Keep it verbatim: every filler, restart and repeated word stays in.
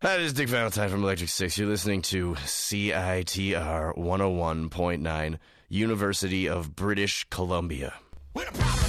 Hi, this is Dick Valentine from Electric Six. You're listening to C I T R one oh one point nine, University of British Columbia. We're the problem.